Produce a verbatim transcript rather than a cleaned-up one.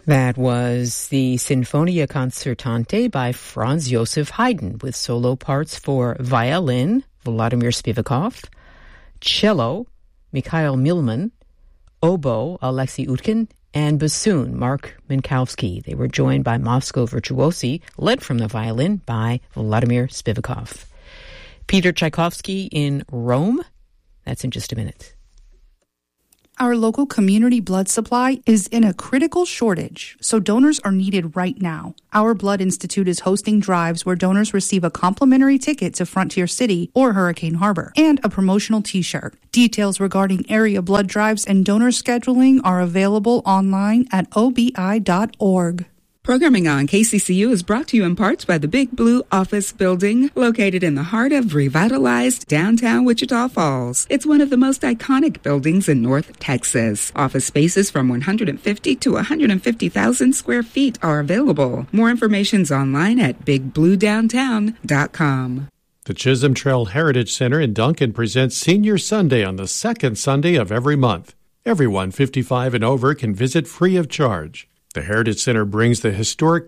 That was the Sinfonia Concertante by Franz Joseph Haydn with solo parts for violin, Vladimir Spivakov, cello, Mikhail Milman, oboe, Alexei Utkin, and bassoon, Mark Minkowski. They were joined by Moscow Virtuosi, led from the violin by Vladimir Spivakov. Peter Tchaikovsky in Rome. That's in just a minute. Our local community blood supply is in a critical shortage, so donors are needed right now. Our Blood Institute is hosting drives where donors receive a complimentary ticket to Frontier City or Hurricane Harbor and a promotional t-shirt. Details regarding area blood drives and donor scheduling are available online at O B I dot org. Programming on K C C U is brought to you in parts by the Big Blue Office Building, located in the heart of revitalized downtown Wichita Falls. It's one of the most iconic buildings in North Texas. Office spaces from one hundred fifty to one hundred fifty thousand square feet are available. More information's online at big blue downtown dot com. The Chisholm Trail Heritage Center in Duncan presents Senior Sunday on the second Sunday of every month. Everyone fifty-five and over can visit free of charge. The Heritage Center brings the historic